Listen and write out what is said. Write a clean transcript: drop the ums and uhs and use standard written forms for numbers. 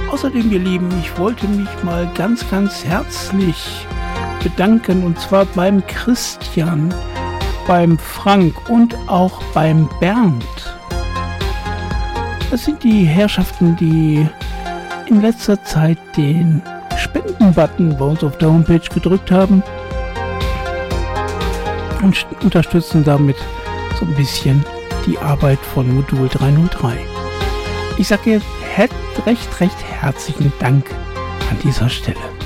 Außerdem, ihr Lieben, ich wollte mich mal ganz herzlich bedanken, und zwar beim Christian, beim Frank und auch beim Bernd. Das sind die Herrschaften, die in letzter Zeit den Spenden-Button bei uns auf der Homepage gedrückt haben und unterstützen damit so ein bisschen die Arbeit von Modul 303. Ich sage jetzt recht herzlichen Dank an dieser Stelle.